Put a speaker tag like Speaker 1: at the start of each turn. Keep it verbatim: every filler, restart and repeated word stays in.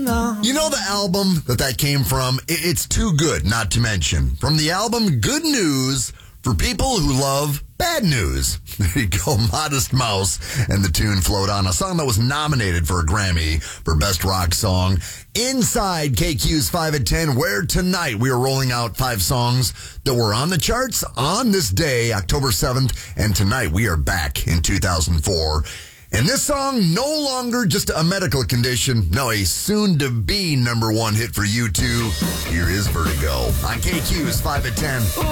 Speaker 1: long.
Speaker 2: You know the album that that came from? It's too good not to mention. From the album Good News for people who love bad news. There you go, Modest Mouse and the tune Float On, a song that was nominated for a Grammy for Best Rock Song. Inside K Q's five at ten, where tonight we are rolling out five songs that were on the charts on this day, October seventh, and tonight we are back in two thousand four. And this song, no longer just a medical condition, no, a soon-to-be number one hit for you two. Here is Vertigo on K Q's five at ten.